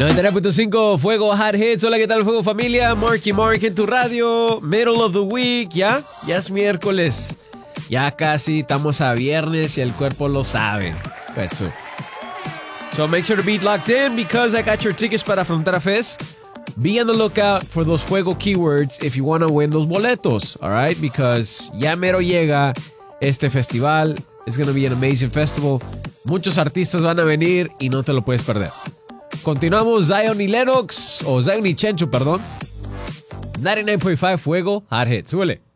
99.5 Fuego Hot Hits. Hola, ¿qué tal, Fuego Familia? Marky Mark en tu radio. Middle of the week, ¿ya? Ya es miércoles. Ya casi estamos a viernes y el cuerpo lo sabe. Eso. So make sure to be locked in because I got your tickets para Frontera Fest. Be on the lookout for those Fuego keywords if you want to win those boletos, all right? Because ya mero llega este festival. It's going to be an amazing festival. Muchos artistas van a venir y no te lo puedes perder. Continuamos, Zion y Lennox, o Zion y Chencho, perdón. 99.5 Fuego Hot Hits. Súbele.